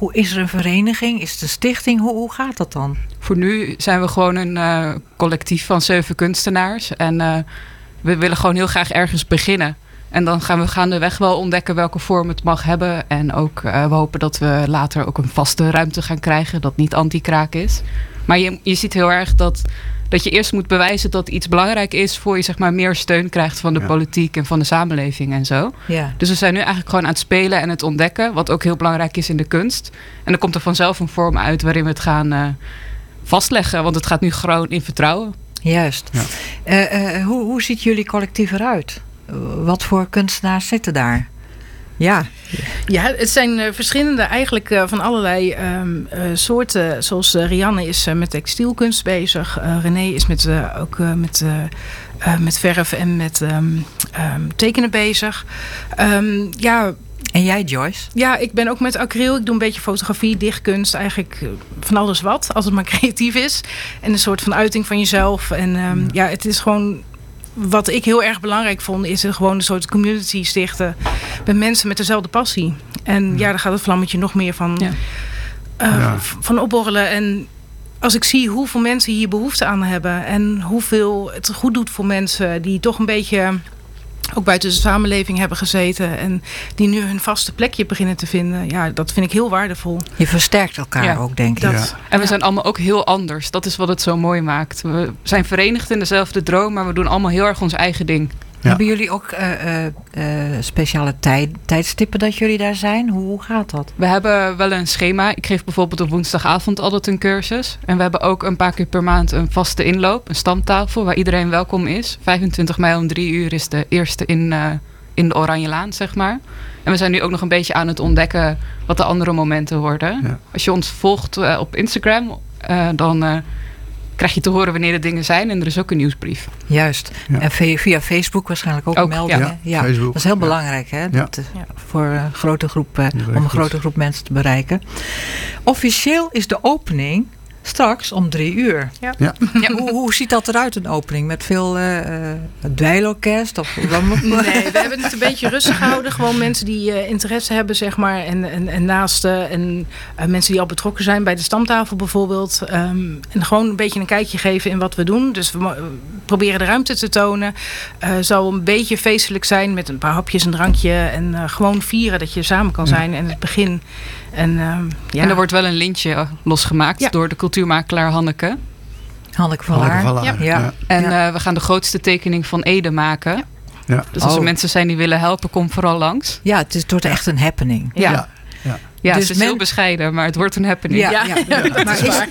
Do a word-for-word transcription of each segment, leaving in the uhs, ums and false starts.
hoe is er een vereniging? Is het een stichting? Hoe, hoe gaat dat dan? Voor nu zijn we gewoon een uh, collectief van zeven kunstenaars. En uh, we willen gewoon heel graag ergens beginnen. En dan gaan we gaandeweg wel ontdekken welke vorm het mag hebben. En ook uh, we hopen dat we later ook een vaste ruimte gaan krijgen. Dat niet anti-kraak is. Maar je, je ziet heel erg dat, dat je eerst moet bewijzen dat iets belangrijk is. Voor je zeg maar meer steun krijgt van de ja. politiek en van de samenleving en zo. Ja. Dus we zijn nu eigenlijk gewoon aan het spelen en het ontdekken. Wat ook heel belangrijk is in de kunst. En dan komt er vanzelf een vorm uit waarin we het gaan uh, vastleggen. Want het gaat nu gewoon in vertrouwen. Juist. Ja. Uh, uh, hoe, hoe ziet jullie collectief eruit? Wat voor kunstenaars zitten daar? Ja, ja het zijn uh, verschillende eigenlijk uh, van allerlei um, uh, soorten. Zoals uh, Rianne is uh, met textielkunst bezig. Uh, René is met, uh, ook uh, met, uh, uh, met verf en met um, um, tekenen bezig. Um, ja... En jij, Joyce? Ja, ik ben ook met acryl. Ik doe een beetje fotografie, dichtkunst. Eigenlijk van alles wat, als het maar creatief is. En een soort van uiting van jezelf. En um, ja. ja, het is gewoon... Wat ik heel erg belangrijk vond, is er gewoon een soort community stichten. Met mensen met dezelfde passie. En ja, ja daar gaat het vlammetje nog meer van, ja. Uh, ja. van opborrelen. En als ik zie hoeveel mensen hier behoefte aan hebben. En hoeveel het goed doet voor mensen die toch een beetje... ook buiten de samenleving hebben gezeten. En die nu hun vaste plekje beginnen te vinden. Ja, dat vind ik heel waardevol. Je versterkt elkaar ja, ook, denk ik. Dat, ja. En we ja. zijn allemaal ook heel anders. Dat is wat het zo mooi maakt. We zijn verenigd in dezelfde droom. Maar we doen allemaal heel erg ons eigen ding. Ja. Hebben jullie ook uh, uh, speciale tijd, tijdstippen dat jullie daar zijn? Hoe, hoe gaat dat? We hebben wel een schema. Ik geef bijvoorbeeld op woensdagavond altijd een cursus. En we hebben ook een paar keer per maand een vaste inloop. Een stamtafel waar iedereen welkom is. vijfentwintig mei om drie uur is de eerste in, uh, in de Oranjelaan, zeg maar. En we zijn nu ook nog een beetje aan het ontdekken wat de andere momenten worden. Ja. Als je ons volgt uh, op Instagram, uh, dan... Uh, krijg je te horen wanneer de dingen zijn. En er is ook een nieuwsbrief. Juist. Ja. En via Facebook waarschijnlijk ook, ook meldingen. Ja. Ja. Facebook. Dat is heel belangrijk. Hè? Dat, ja. Voor een grote groep, uh, om een grote groep mensen te bereiken. Officieel is de opening straks om drie uur. Ja. Ja. Ja, hoe, hoe ziet dat eruit, een opening? Met veel uh, dweilorkest? Of nee, we hebben het een beetje rustig gehouden. Gewoon mensen die uh, interesse hebben, zeg maar. En, en, en naasten. En uh, mensen die al betrokken zijn bij de stamtafel bijvoorbeeld. Um, en gewoon een beetje een kijkje geven in wat we doen. Dus we uh, proberen de ruimte te tonen. Het uh, zal een beetje feestelijk zijn met een paar hapjes en drankje. En uh, gewoon vieren dat je samen kan zijn. Ja. En het begin... En, uh, ja. en er wordt wel een lintje losgemaakt ja. door de cultuurmakelaar Hanneke. Hanneke van Laar. Van Laar. Ja. Ja. En ja. Uh, we gaan de grootste tekening van Ede maken. Ja. Ja. Dus als er oh. mensen zijn die willen helpen, kom vooral langs. Ja, het, is, het wordt echt een happening. Ja, ja. ja. ja dus het is men... heel bescheiden, maar het wordt een happening. Ja, ja. ja. ja. ja. Maar is...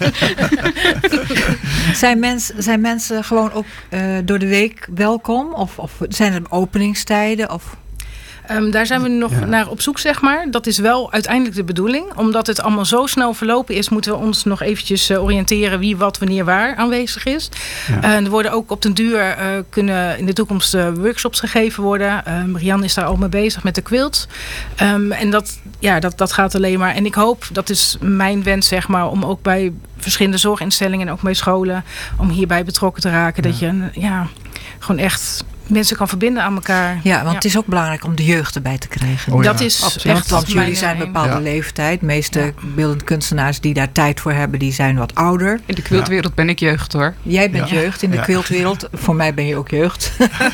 zijn, mens, zijn mensen gewoon ook uh, door de week welkom? Of, of zijn er openingstijden? Of... Um, daar zijn we nu nog ja. naar op zoek, zeg maar. Dat is wel uiteindelijk de bedoeling. Omdat het allemaal zo snel verlopen is, moeten we ons nog eventjes uh, oriënteren wie, wat, wanneer, waar aanwezig is. Ja. Uh, er worden ook op den duur uh, kunnen in de toekomst uh, workshops gegeven worden. Uh, Marianne is daar al mee bezig met de quilt. Um, en dat, ja, dat, dat gaat alleen maar. En ik hoop, dat is mijn wens, zeg maar, om ook bij verschillende zorginstellingen en ook bij scholen, om hierbij betrokken te raken. Ja. Dat je ja, gewoon echt mensen kan verbinden aan elkaar. Ja, want ja. het is ook belangrijk om de jeugd erbij te krijgen. Oh, dat ja. is Absoluut. echt. Want jullie zijn een bepaalde ja. leeftijd. De meeste ja. beeldend kunstenaars die daar tijd voor hebben, die zijn wat ouder. In de quiltwereld ja. ben ik jeugd, hoor. Jij bent ja. jeugd in de ja. quiltwereld. Voor mij ben je ook jeugd.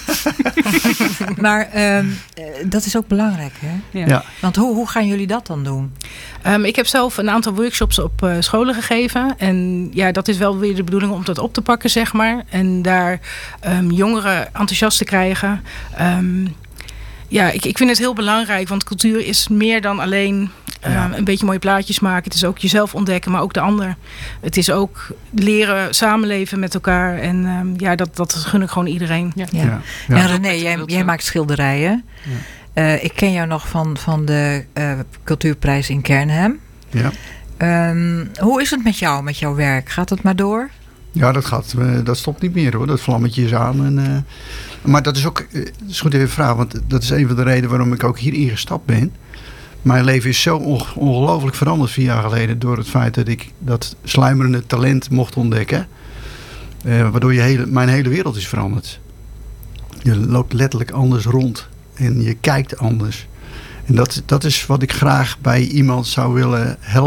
Maar um, dat is ook belangrijk, hè? Ja. Ja. Want hoe, hoe gaan jullie dat dan doen? Um, ik heb zelf een aantal workshops op uh, scholen gegeven. En ja, dat is wel weer de bedoeling om dat op te pakken, zeg maar. En daar um, jongeren enthousiast te krijgen. Um, ja, ik, ik vind het heel belangrijk. Want cultuur is meer dan alleen uh, ja. een beetje mooie plaatjes maken. Het is ook jezelf ontdekken, maar ook de ander. Het is ook leren samenleven met elkaar. En um, ja, dat, dat gun ik gewoon iedereen. Ja. Ja. Ja. Ja. En René, jij, jij maakt schilderijen. Ja. Uh, ik ken jou nog van, van de uh, cultuurprijs in Kernhem. Ja. Um, hoe is het met jou, met jouw werk? Gaat het maar door? Ja, dat, gaat, uh, dat stopt niet meer, hoor. Dat vlammetje is aan. En, uh, maar dat is ook, uh, dat is goed even vragen, want dat is een van de redenen waarom ik ook hier ingestapt ben. Mijn leven is zo onge- ongelooflijk veranderd vier jaar geleden door het feit dat ik dat sluimerende talent mocht ontdekken. Uh, waardoor je hele, mijn hele wereld is veranderd. Je loopt letterlijk anders rond. En je kijkt anders. En dat, dat is wat ik graag bij iemand zou willen helpen.